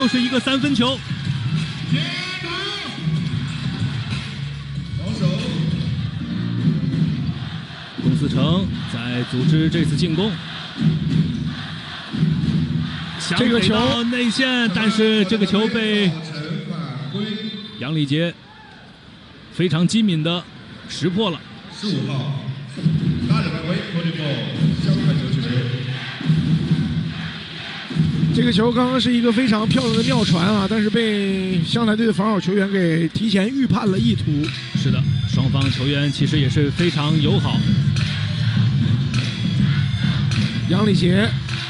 又是一个3分球。龚思成在组织这次进攻， 这个球想给到内线，但是这个球被杨礼杰非常机敏的识破了。 15号，打入犯规，火力波，香港球球。 这个球刚刚是一个非常漂亮的妙传啊，但是被湘南队的防守球员给提前预判了意图。 是的，双方球员其实也是非常友好。 杨礼杰、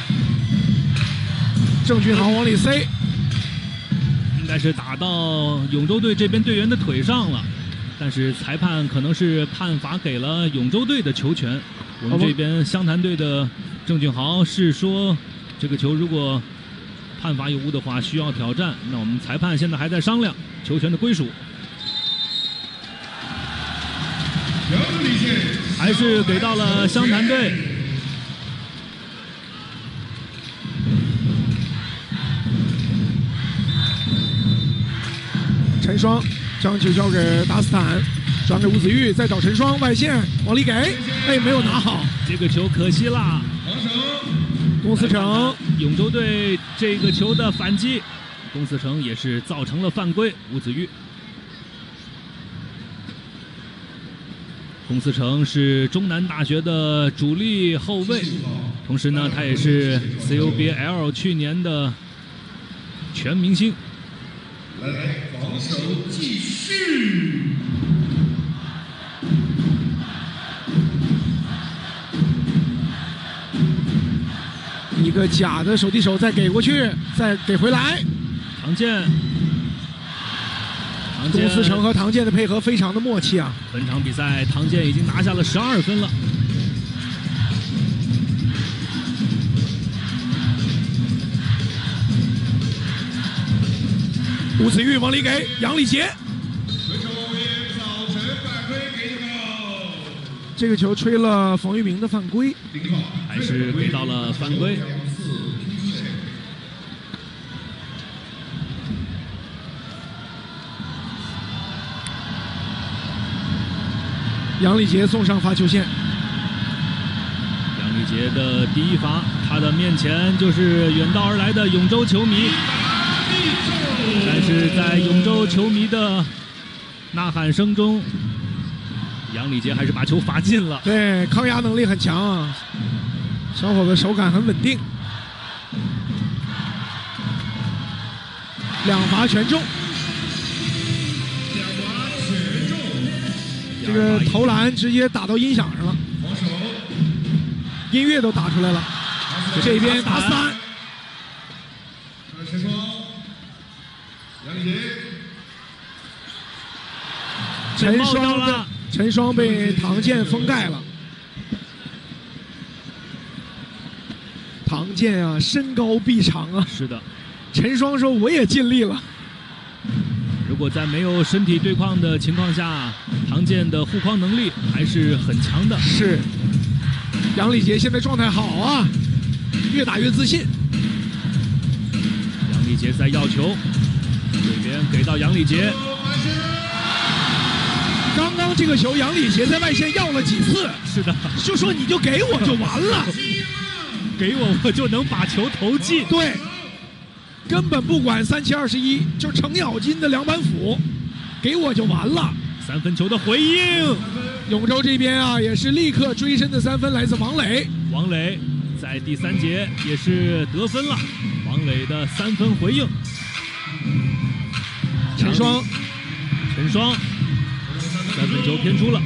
郑俊豪往里塞， 应该是打到永州队这边队员的腿上了，但是裁判可能是判罚给了永州队的球权。我们这边湘潭队的郑俊豪是说，这个球如果判罚有误的话，需要挑战。那我们裁判现在还在商量球权的归属，还是给到了湘潭队。 陈双将球交给达斯坦，转给吴子玉，再找陈双外线往里给，哎，没有拿好， 这个球可惜啦。 龚思成， 永州队这个球的反击，龚思成也是造成了犯规。吴子玉，龚思成是中南大学的主力后卫，同时呢，他也是 CUBL 去年的全明星。 来，防守继续。 一个假的手递手，再给过去，再给回来。 唐健， 龚思成和唐健的配合非常的默契啊！ 本场比赛，唐健已经拿下了12分了。 吴子玉往里给杨礼杰，这个球吹了冯玉明的犯规， 还是给到了犯规。 杨礼杰送上罚球线。 杨礼杰的第一罚，他的面前就是远道而来的永州球迷，但是在永州球迷的呐喊声中，杨礼杰还是把球罚进了。 对，抗压能力很强啊，小伙子手感很稳定，两罚全中。这个投篮直接打到音响上了，音乐都打出来了。这边达斯坦， 陈双，杨礼杰， 陈双被唐健封盖了。唐健啊，身高臂长啊。 是的， 陈双说我也尽力了。 如果在没有身体对抗的情况下，唐健的护框能力还是很强的。 是，杨礼杰现在状态好啊，越打越自信。 杨礼杰在要球，这边给到杨礼杰。 刚刚这个球，杨礼杰在外线要了几次？ 是的， 就说你就给我就完了， 给我就能把球投进。 对。根本不管3七21，就是程咬金的2板斧，给我就完了。 3分球的回应， 永州这边啊也是立刻追身的3分来自王磊。 王磊在第3节也是得分了，王磊的3分回应。 陈双 3分球偏出了。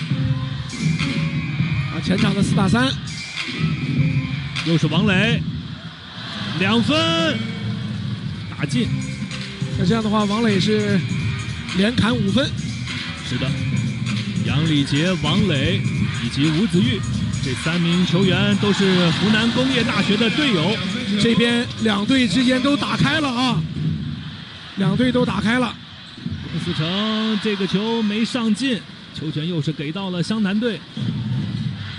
啊，前场的4打3， 又是王磊，2分。打进， 那这样的话，王磊是连砍5分。 是的，杨礼杰、王磊以及吴子玉这3名球员都是湖南工业大学的队友。 这边两队之间都打开了啊，两队都打开了。 龚思成这个球没上进，球权又是给到了湘南队。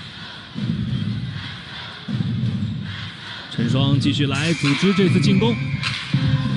陈双继续来组织这次进攻。